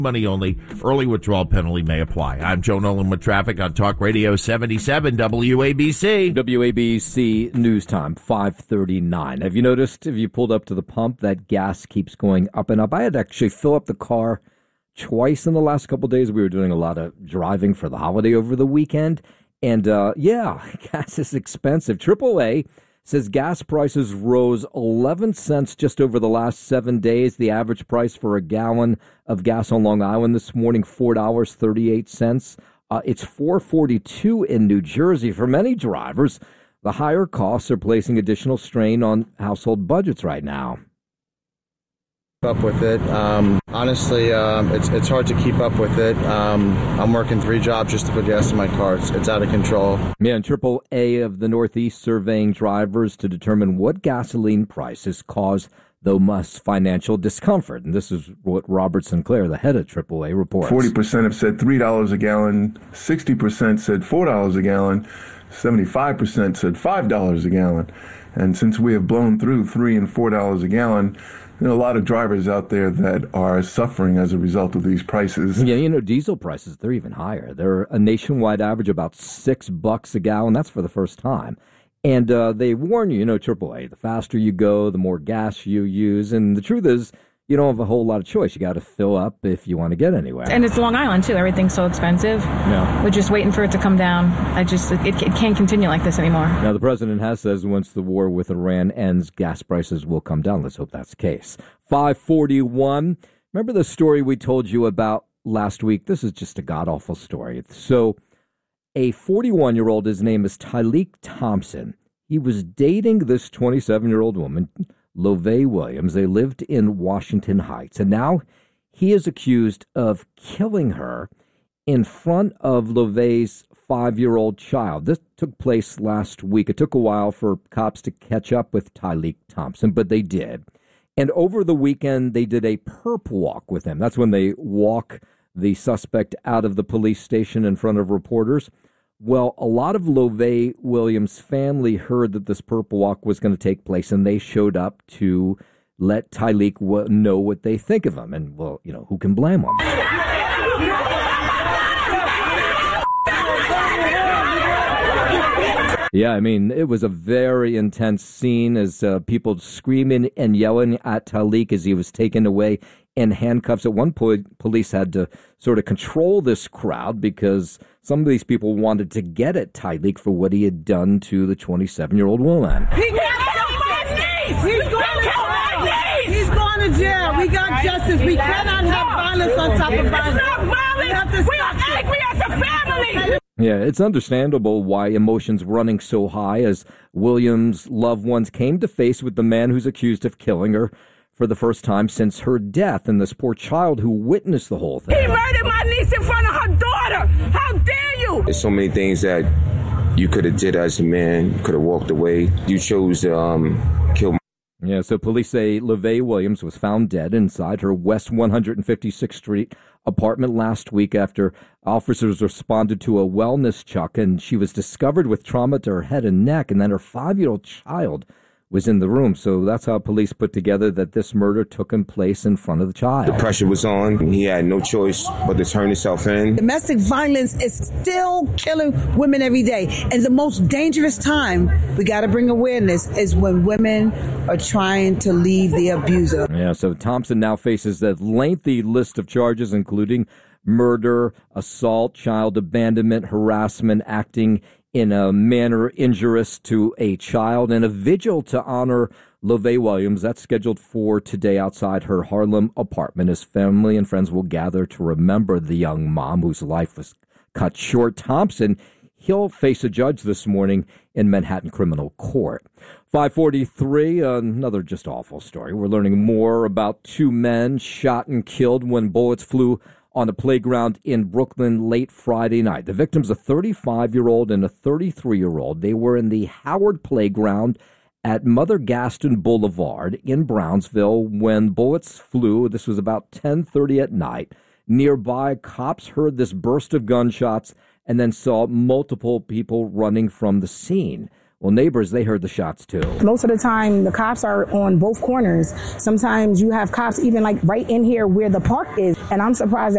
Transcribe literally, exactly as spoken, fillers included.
Money only. Early withdrawal penalty may apply. I'm Joe Nolan with traffic on Talk Radio seventy-seven W A B C. W A B C News Time, five thirty-nine. Have you noticed, if you pulled up to the pump, that gas keeps going up and up? I had to actually fill up the car twice in the last couple of days. We were doing a lot of driving for the holiday over the weekend. And, uh, yeah, gas is expensive. triple A says gas prices rose eleven cents just over the last seven days. The average price for a gallon of gas on Long Island this morning, four dollars and thirty-eight cents. Uh, it's four dollars and forty-two cents in New Jersey. For many drivers, the higher costs are placing additional strain on household budgets right now. Up with it. Um, honestly, um, it's it's hard to keep up with it. Um, I'm working three jobs just to put gas in my car. It's, it's out of control. Yeah, and triple A of the Northeast surveying drivers to determine what gasoline prices cause the most financial discomfort. And this is what Robert Sinclair, the head of triple A, reports. forty percent have said three dollars a gallon, sixty percent said four dollars a gallon, seventy-five percent said five dollars a gallon. And since we have blown through three dollars and four dollars a gallon, there are a lot of drivers out there that are suffering as a result of these prices. Yeah, you know, diesel prices, they're even higher. They're a nationwide average about six bucks a gallon. That's for the first time. And uh, they warn you, you know, triple A, the faster you go, the more gas you use. And the truth is, you don't have a whole lot of choice. You got to fill up if you want to get anywhere. And it's Long Island, too. Everything's so expensive. Yeah. We're just waiting for it to come down. I just, it, it can't continue like this anymore. Now, the president has says once the war with Iran ends, gas prices will come down. Let's hope that's the case. five forty-one. Remember the story we told you about last week? This is just a god-awful story. So a forty-one-year-old, his name is Tyleek Thompson. He was dating this twenty-seven-year-old woman, Lovay Williams. They lived in Washington Heights, and now he is accused of killing her in front of Lovay's five-year-old child. This took place last week. It took a while for cops to catch up with Tyleek Thompson, but they did. And over the weekend, they did a perp walk with him. That's when they walk the suspect out of the police station in front of reporters. Well, a lot of Lovay Williams' family heard that this perp walk was going to take place, and they showed up to let Tyleek w- know what they think of him. And, well, you know, who can blame him? Yeah, I mean, it was a very intense scene as uh, people screaming and yelling at Tyleek as he was taken away in handcuffs. At one point, police had to sort of control this crowd because some of these people wanted to get at Tyleek for what he had done to the twenty-seven-year-old woman. He got my niece! He's going to jail! He's going to jail! We got justice. We cannot have violence on top of violence. It's not violence! We are angry as a family! Yeah, it's understandable why emotions running so high as Williams' loved ones came to face with the man who's accused of killing her for the first time since her death, and this poor child who witnessed the whole thing. He murdered my niece in front of her daughter! How dare you! There's so many things that you could have did as a man. You could have walked away. You chose to um, kill. Yeah, so police say Lovay Williams was found dead inside her West one hundred fifty-sixth Street apartment last week after officers responded to a wellness check, and she was discovered with trauma to her head and neck, and then her five-year-old child was in the room. So that's how police put together that this murder took in place in front of the child. The pressure was on. He had no choice but to turn himself in. Domestic violence is still killing women every day. And the most dangerous time we got to bring awareness is when women are trying to leave the abuser. Yeah, so Thompson now faces a lengthy list of charges, including murder, assault, child abandonment, harassment, acting in a manner injurious to a child, and a vigil to honor Lovay Williams. That's scheduled for today outside her Harlem apartment as family and friends will gather to remember the young mom whose life was cut short. Thompson, he'll face a judge this morning in Manhattan Criminal Court. five forty-three, another just awful story. We're learning more about two men shot and killed when bullets flew on a playground in Brooklyn late Friday night. The victims, a thirty-five-year-old and a thirty-three-year-old. They were in the Howard Playground at Mother Gaston Boulevard in Brownsville when bullets flew. This was about ten thirty at night. Nearby, cops heard this burst of gunshots and then saw multiple people running from the scene. Well, neighbors, they heard the shots too. Most of the time, the cops are on both corners. Sometimes you have cops even like right in here where the park is. And I'm surprised that